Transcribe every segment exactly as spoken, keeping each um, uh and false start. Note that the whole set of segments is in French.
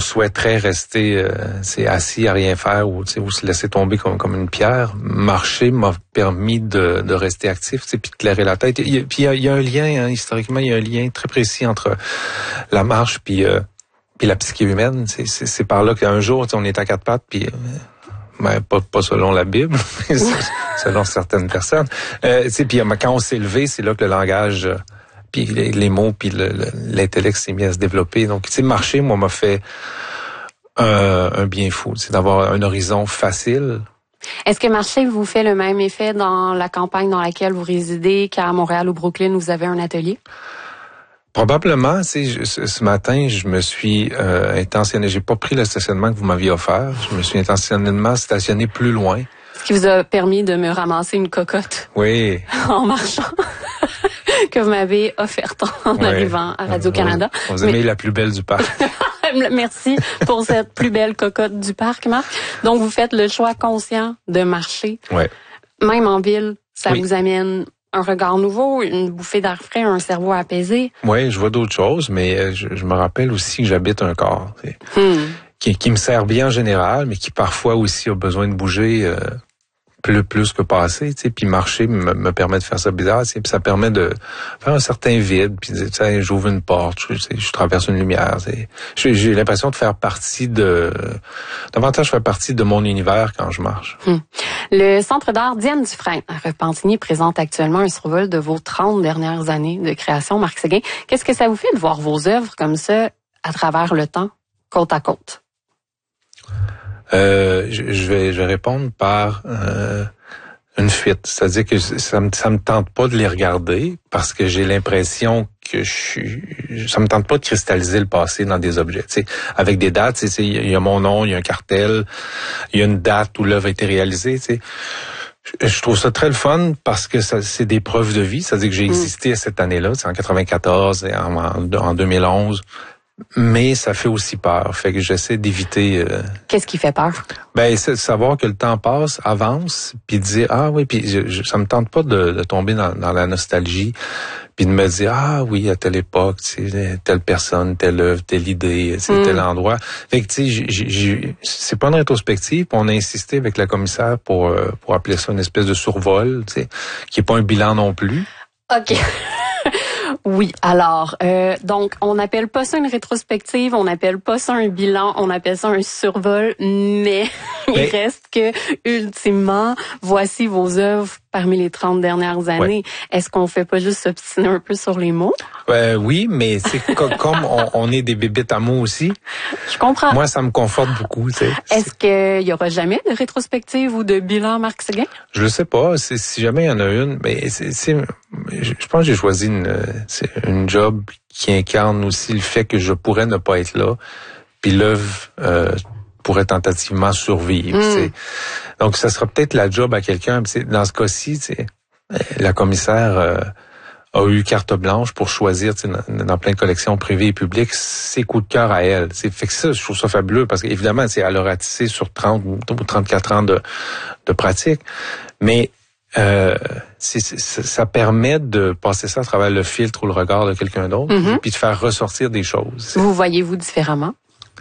souhaiterait rester euh, c'est assis à rien faire ou, ou se laisser tomber comme, comme une pierre, marcher m'a permis de, de rester actif, puis de clairer la tête. Et, puis il y, y a un lien, hein, historiquement, il y a un lien très précis entre la marche puis euh, puis la psyché humaine. C'est, c'est, c'est par là qu'un jour, on est à quatre pattes, puis euh, ben, pas, pas selon la Bible, mais selon certaines personnes. Euh, puis quand on s'est levé, c'est là que le langage, euh, puis les, les mots, puis le, le, l'intellect s'est mis à se développer. Donc, tu sais, marcher, moi, m'a fait un, un bien fou. C'est d'avoir un horizon facile. Est-ce que marcher vous fait le même effet dans la campagne dans laquelle vous résidez qu'à Montréal ou Brooklyn où vous avez un atelier? Probablement, tu sais, ce, ce matin, je me suis euh, intentionné, j'ai pas pris le stationnement que vous m'aviez offert, je me suis intentionnellement stationné plus loin. Ce qui vous a permis de me ramasser une cocotte. Oui. En marchant. Que vous m'avez offerte en oui. arrivant à Radio-Canada. Vous, vous aimez Mais... la plus belle du parc. Merci pour cette plus belle cocotte du parc, Marc. Donc, vous faites le choix conscient de marcher. Oui. Même en ville, ça oui. vous amène un regard nouveau, une bouffée d'air frais, un cerveau apaisé. Oui, je vois d'autres choses, mais je, je me rappelle aussi que j'habite un corps hmm. qui, qui me sert bien en général, mais qui parfois aussi a besoin de bouger euh, plus plus que passer, tu sais, puis marcher me, me permet de faire ça bizarre, tu sais, puis ça permet de faire un certain vide, puis tu sais, j'ouvre une porte, je, je, je traverse une lumière, j'ai, j'ai l'impression de faire partie de, davantage faire partie de mon univers quand je marche. Hum. Le Centre d'art Diane Dufresne à Repentigny présente actuellement un survol de vos trente dernières années de création, Marc Séguin. Qu'est-ce que ça vous fait de voir vos œuvres comme ça à travers le temps, côte à côte? Euh, je, je vais, je vais répondre par euh, une fuite. C'est-à-dire que ça me, ça me tente pas de les regarder parce que j'ai l'impression que je suis, ça me tente pas de cristalliser le passé dans des objets. Tu sais, avec des dates, il y a mon nom, il y a un cartel, il y a une date où l'œuvre a été réalisée. Tu sais. Je, je trouve ça très le fun parce que ça, c'est des preuves de vie. C'est-à-dire que j'ai existé à cette année-là, c'est en quatre-vingt-quatorze et en, en, en deux mille onze. Mais ça fait aussi peur. Fait que j'essaie d'éviter... Euh... Qu'est-ce qui fait peur? Ben, c'est de savoir que le temps passe, avance, puis de dire, ah oui, puis je, je, ça me tente pas de, de tomber dans, dans la nostalgie, puis de me dire, ah oui, à telle époque, tu sais, telle personne, telle œuvre, telle idée, tu sais, mm. tel endroit. Fait que, tu sais, j'ai, j'ai, c'est pas une rétrospective, on a insisté avec la commissaire pour, euh, pour appeler ça une espèce de survol, tu sais, qui est pas un bilan non plus. OK. Oui, alors, euh, donc, on n'appelle pas ça une rétrospective, on n'appelle pas ça un bilan, on appelle ça un survol, mais il mais... reste que, ultimement, voici vos œuvres parmi les trente dernières années. Ouais. Est-ce qu'on fait pas juste s'obstiner un peu sur les mots? Euh, oui, mais c'est comme, comme on, on est des bébites à mots aussi. Je comprends. Moi, ça me conforte beaucoup, tu sais. Est-ce qu'il y aura jamais de rétrospective ou de bilan, Marc Séguin? Je le sais pas. C'est, si jamais il y en a une, mais c'est, c'est je pense que j'ai choisi une, c'est une job qui incarne aussi le fait que je pourrais ne pas être là, puis l'œuvre euh, pourrait tentativement survivre. Mm. Donc, ça sera peut-être la job à quelqu'un. Dans ce cas-ci, la commissaire euh, a eu carte blanche pour choisir dans, dans plein de collections privées et publiques ses coups de cœur à elle. T'sais. Fait que ça, je trouve ça fabuleux parce qu'évidemment, elle a ratissé sur trente ou trente-quatre ans de, de pratique, mais Euh, c'est, c'est, ça permet de passer ça à travers le filtre ou le regard de quelqu'un d'autre, mm-hmm. puis de faire ressortir des choses. Vous voyez-vous différemment?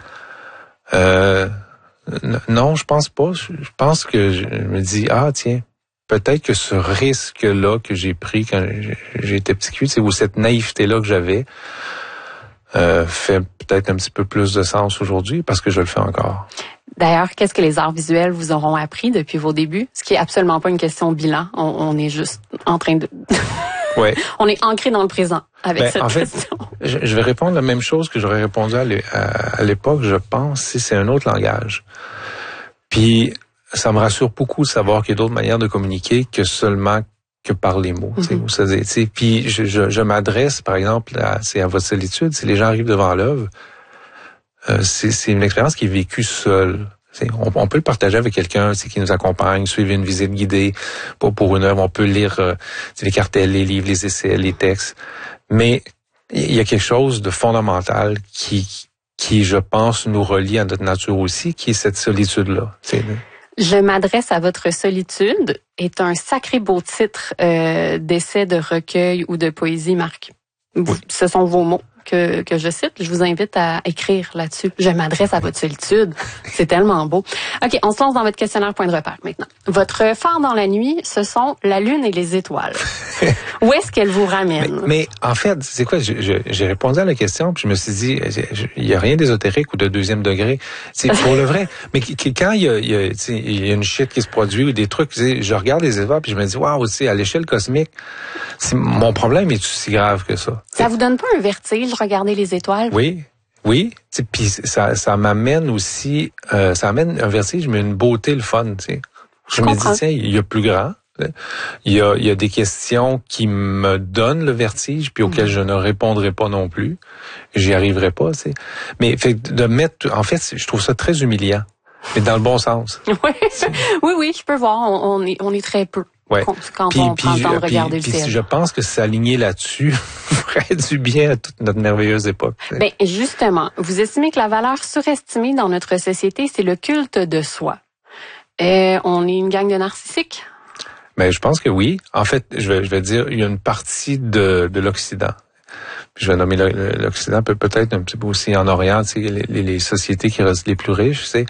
Euh, n- non, je pense pas. Je, je pense que je me dis, ah tiens, peut-être que ce risque-là que j'ai pris quand j'ai été petit cul, c'est ou cette naïveté-là que j'avais, euh, fait peut-être un petit peu plus de sens aujourd'hui parce que je le fais encore. D'ailleurs, qu'est-ce que les arts visuels vous auront appris depuis vos débuts? Ce qui est absolument pas une question bilan. On, on est juste en train de... Ouais. On est ancré dans le présent avec ben, cette en question. Fait, je, je vais répondre la même chose que j'aurais répondu à, l'é, à, à l'époque, je pense, si c'est un autre langage. Puis, ça me rassure beaucoup de savoir qu'il y a d'autres manières de communiquer que seulement que par les mots. Mm-hmm. Tu sais, puis, je, je, je m'adresse, par exemple, à, c'est à votre solitude. Si les gens arrivent devant l'œuvre, Euh, c'est, c'est une expérience qui est vécue seule. On, on peut le partager avec quelqu'un qui nous accompagne, suivre une visite guidée pour, pour une œuvre. On peut lire euh, les cartels, les livres, les essais, les textes. Mais il y a quelque chose de fondamental qui, qui, je pense, nous relie à notre nature aussi, qui est cette solitude-là. C'est... Je m'adresse à votre solitude est un sacré beau titre euh, d'essai, de recueil ou de poésie, Marc. Oui. Ce sont vos mots. que, que je cite. Je vous invite à écrire là-dessus. Je m'adresse à votre solitude. C'est tellement beau. OK, on se lance dans votre questionnaire point de repère maintenant. Votre phare dans la nuit, ce sont la lune et les étoiles. Où est-ce qu'elles vous ramènent? Mais, mais en fait, c'est quoi? Je, je, j'ai répondu à la question, puis je me suis dit, il y a rien d'ésotérique ou de deuxième degré. C'est pour le vrai. Mais quand il y a, il y a, il y a une shit qui se produit ou des trucs, je regarde les étoiles, puis je me dis, waouh, aussi à l'échelle cosmique, c'est, mon problème est aussi grave que ça. Ça vous donne pas un vertige, regarder les étoiles? Oui. Oui, puis ça, ça m'amène aussi, euh, ça amène un vertige, mais une beauté, le fun, tu sais. Je, je me dis, tiens, il y a plus grand. Il y a, il y a des questions qui me donnent le vertige, puis auxquelles je ne répondrai pas non plus. J'y arriverai pas, tu sais. Mais fait, de mettre, en fait, je trouve ça très humiliant, mais dans le bon sens. Oui, oui, oui, je peux voir. On, on est, on est très peu. Ouais. Quand puis, on puis, prend le temps de puis, regarder puis, le ciel. Je pense que s'aligner là-dessus ferait du bien à toute notre merveilleuse époque. Ben justement, vous estimez que la valeur surestimée dans notre société, c'est le culte de soi. Euh, on est une gang de narcissiques? Ben, je pense que oui. En fait, je vais, je vais dire, il y a une partie de, de l'Occident. Puis je vais nommer l'Occident, peut peut-être un petit peu aussi en Orient, tu sais, les, les, les sociétés qui restent les plus riches, tu sais.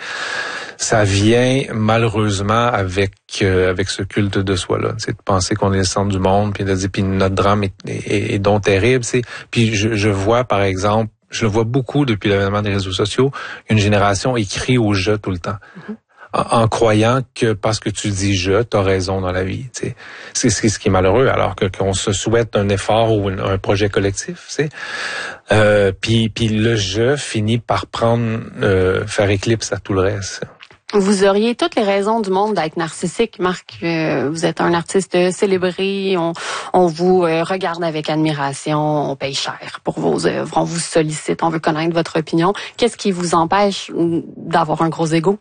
Ça vient malheureusement avec euh, avec ce culte de soi-là, c'est de penser qu'on est le centre du monde, puis de dire puis notre drame est, est, est donc terrible, c'est. Puis je, je vois par exemple, je le vois beaucoup depuis l'avènement des réseaux sociaux, une génération écrit au jeu tout le temps. Mm-hmm. En, en croyant que parce que tu dis je, t'as raison dans la vie, tu sais. C'est, c'est ce qui est malheureux, alors que qu'on se souhaite un effort ou un, un projet collectif, tu sais. Euh, puis puis le je finit par prendre euh, faire éclipse à tout le reste. Vous auriez toutes les raisons du monde d'être narcissique, Marc. Euh, vous êtes un artiste célébré, on, on vous euh, regarde avec admiration, on paye cher pour vos œuvres, on vous sollicite, on veut connaître votre opinion. Qu'est-ce qui vous empêche d'avoir un gros ego?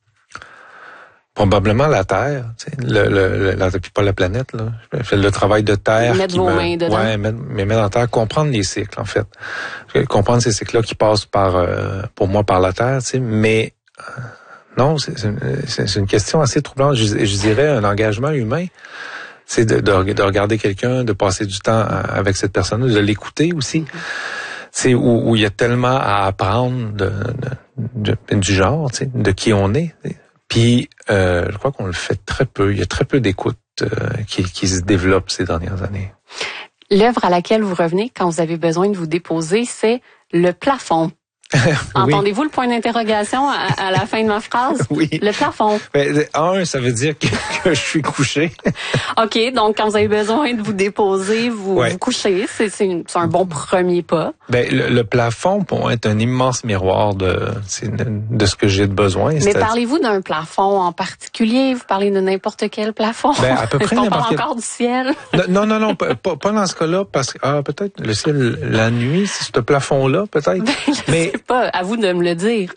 Probablement la Terre, tu sais, le, le, la, puis pas la planète, là. Je fais le travail de Terre. Mettre qui vos me, mains dedans. Ouais, mettre, mais mettre en Terre, comprendre les cycles, en fait. Comprendre ces cycles-là qui passent par, euh, pour moi, par la Terre, tu sais, mais, euh, non, c'est, c'est, c'est une question assez troublante. Je, je dirais un engagement humain. C'est de, de, de regarder quelqu'un, de passer du temps avec cette personne, de l'écouter aussi. C'est où, où il y a tellement à apprendre de, de, de, du genre, tu sais, de qui on est. Puis, euh, je crois qu'on le fait très peu. Il y a très peu d'écoute euh, qui, qui se développe ces dernières années. L'œuvre à laquelle vous revenez quand vous avez besoin de vous déposer, c'est le plafond. Oui. Entendez-vous le point d'interrogation à, à la fin de ma phrase? Oui. Le plafond. Ben, un, ça veut dire que, que je suis couché. OK, donc quand vous avez besoin de vous déposer, vous ouais. vous couchez. C'est, c'est, une, c'est un bon premier pas. Ben, le, le plafond, pour moi, est un immense miroir de, de, de ce que j'ai de besoin. Mais parlez-vous d'un plafond en particulier? Vous parlez de n'importe quel plafond? Ben, à peu près. Est-ce qu'on parle encore du ciel? Non, non, non, pas, pas dans ce cas-là, parce que, ah, peut-être le ciel, la nuit, c'est ce plafond-là, peut-être. Ben, mais pas, à vous de me le dire.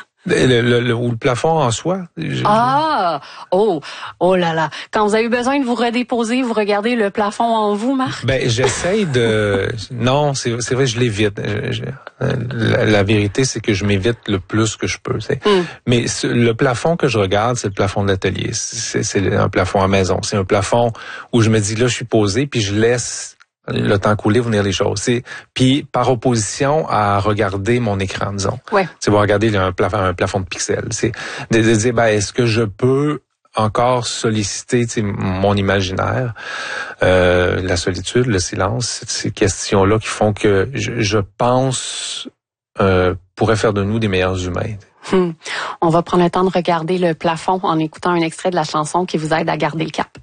Le, le, le, ou le plafond en soi. Je, ah! Oh! Oh là là! Quand vous avez besoin de vous redéposer, vous regardez le plafond en vous, Marc? Ben, j'essaye de... non, c'est, c'est vrai, je l'évite. Je, je, la, la vérité, c'est que je m'évite le plus que je peux. Mm. Mais ce, le plafond que je regarde, c'est le plafond de l'atelier. C'est, c'est un plafond à maison. C'est un plafond où je me dis, là, je suis posé, puis je laisse le temps couler, venir les choses. C'est puis par opposition à regarder mon écran, disons. Ouais. C'est voir regarder un plafond, un plafond de pixels. C'est de, de dire, ben, est-ce que je peux encore solliciter mon imaginaire, euh, la solitude, le silence, ces questions-là qui font que je, je pense euh, pourraient faire de nous des meilleurs humains. Hum. On va prendre le temps de regarder le plafond en écoutant un extrait de la chanson qui vous aide à garder le cap.